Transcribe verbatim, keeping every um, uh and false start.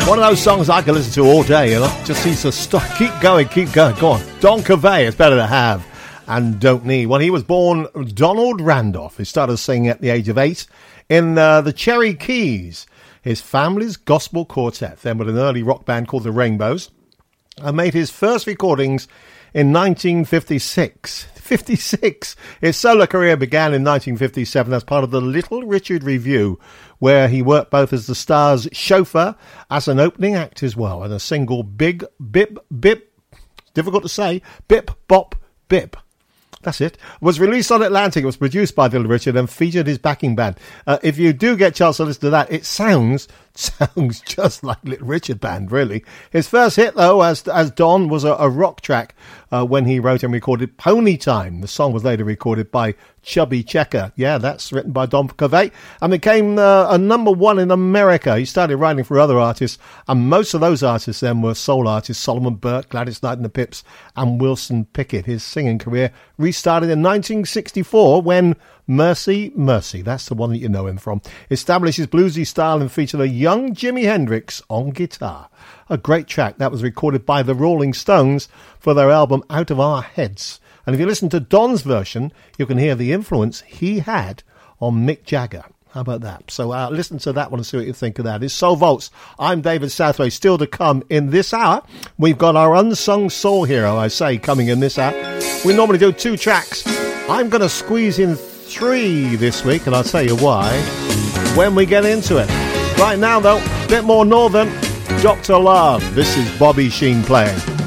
One of those songs I can listen to all day, you know. Just needs to stop. Keep going, keep going. Go on. Don Covay, it's better to have and don't need. Well, he was born Donald Randolph. He started singing at the age of eight in uh, the Cherry Keys, his family's gospel quartet, then with an early rock band called the Rainbows, and made his first recordings in nineteen fifty-six. fifty-six. His solo career began in nineteen fifty-seven as part of the Little Richard Review, where he worked both as the star's chauffeur, as an opening act as well, and a single Big Bip Bip, difficult to say, Bip Bop Bip. That's it. Was released on Atlantic. It was produced by Little Richard and featured his backing band. Uh, if you do get a chance to listen to that, it sounds sounds just like Little Richard band, really. His first hit, though, as as Don, was a, a rock track uh, when he wrote and recorded Pony Time. The song was later recorded by Chubby Checker. Yeah, that's written by Don Covay and became uh, a number one in America. He started writing for other artists, and most of those artists then were soul artists: Solomon Burke, Gladys Knight and the Pips, and Wilson Pickett. His singing career restarted in nineteen sixty-four when Mercy, Mercy, that's the one that you know him from, established his bluesy style and featured a young Jimi Hendrix on guitar. A great track that was recorded by the Rolling Stones for their album Out of Our Heads. And if you listen to Don's version, you can hear the influence he had on Mick Jagger. How about that? So uh, listen to that one and see what you think of that. It's Soul Vaults. I'm David Southway. Still to come in this hour, we've got our unsung soul hero, I say, coming in this hour. We normally do two tracks. I'm going to squeeze in three this week, and I'll tell you why when we get into it. Right now, though, a bit more northern. Doctor Love. This is Bobby Sheen playing.